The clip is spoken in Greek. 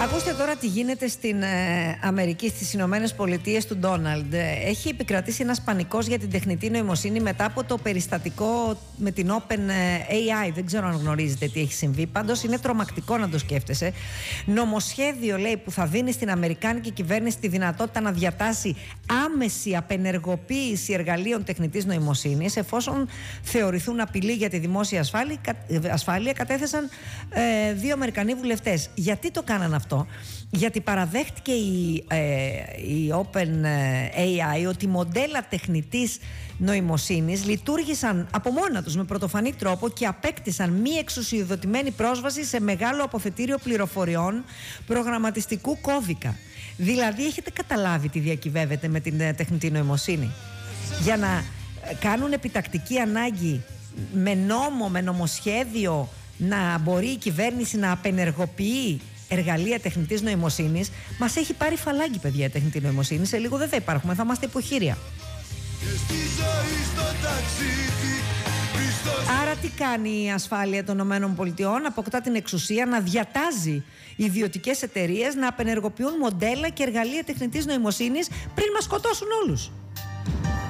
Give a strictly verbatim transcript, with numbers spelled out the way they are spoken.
Ακούστε τώρα τι γίνεται στην ε, Αμερική, στις Ηνωμένες Πολιτείες του Ντόναλντ. Έχει επικρατήσει ένας πανικός για την τεχνητή νοημοσύνη μετά από το περιστατικό με την OpenAI. Δεν ξέρω αν γνωρίζετε τι έχει συμβεί. Πάντως είναι τρομακτικό να το σκέφτεσαι. Νομοσχέδιο, λέει, που θα δίνει στην Αμερικάνικη κυβέρνηση τη δυνατότητα να διατάσει άμεση απενεργοποίηση εργαλείων τεχνητής νοημοσύνης εφόσον θεωρηθούν απειλή για τη δημόσια ασφάλεια, ασφάλεια κατέθεσαν ε, δύο Αμερικανοί βουλευτές. Γιατί το κάναν αυτό? Γιατί παραδέχτηκε η, ε, η OpenAI ότι μοντέλα τεχνητής νοημοσύνης λειτουργήσαν από μόνα τους με πρωτοφανή τρόπο και απέκτησαν μη εξουσιοδοτημένη πρόσβαση σε μεγάλο αποθετήριο πληροφοριών προγραμματιστικού κώδικα. Δηλαδή έχετε καταλάβει τι διακυβεύεται με την τεχνητή νοημοσύνη? Για να κάνουν επιτακτική ανάγκη με νόμο, με νομοσχέδιο, να μπορεί η κυβέρνηση να απενεργοποιεί εργαλεία τεχνητής νοημοσύνης. Μας έχει πάρει φαλάγγι, παιδιά, η τεχνητή νοημοσύνη. Σε λίγο δεν θα υπάρχουμε, θα είμαστε υποχείρια. Άρα τι κάνει η ασφάλεια των ΗΠΑ? Αποκτά την εξουσία να διατάζει ιδιωτικές εταιρείες να απενεργοποιούν μοντέλα και εργαλεία τεχνητής νοημοσύνης πριν μας σκοτώσουν όλους.